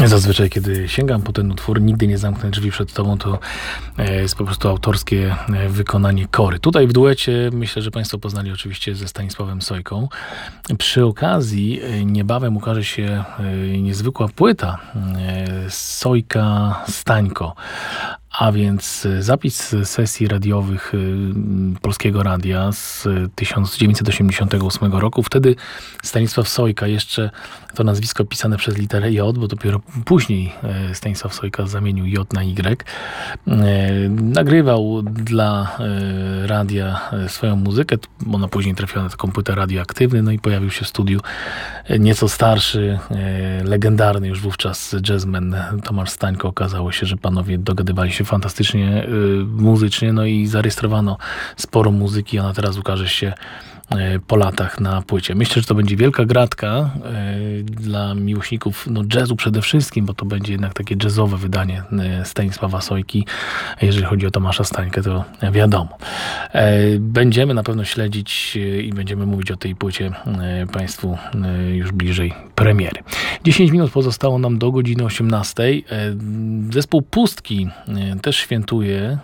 Zazwyczaj, kiedy sięgam po ten utwór, nigdy nie zamknę drzwi przed tobą, to jest po prostu autorskie wykonanie Kory. Tutaj w duecie myślę, że państwo poznali oczywiście ze Stanisławem Sojką. Przy okazji niebawem ukaże się niezwykła płyta Sojka Stańko. A więc zapis sesji radiowych Polskiego Radia z 1988 roku. Wtedy Stanisław Sojka, jeszcze to nazwisko pisane przez literę J, bo dopiero później Stanisław Sojka zamienił J na Y. Nagrywał dla radia swoją muzykę. Ona później trafiła na taką płytę radioaktywny, no i pojawił się w studiu nieco starszy, legendarny już wówczas jazzman Tomasz Stańko. Okazało się, że panowie dogadywali się fantastycznie muzycznie, no i zarejestrowano sporo muzyki. Ona teraz ukaże się po latach na płycie. Myślę, że to będzie wielka gratka dla miłośników jazzu przede wszystkim, bo to będzie jednak takie jazzowe wydanie Stanisława Sojki. Jeżeli chodzi o Tomasza Stańkę, to wiadomo. Będziemy na pewno śledzić i będziemy mówić o tej płycie państwu już bliżej premiery. 10 minut pozostało nam do godziny 18. Zespół Pustki też świętuje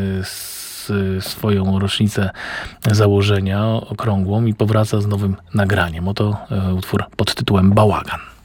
swoją rocznicę założenia okrągłą i powraca z nowym nagraniem. Oto utwór pod tytułem Bałagan.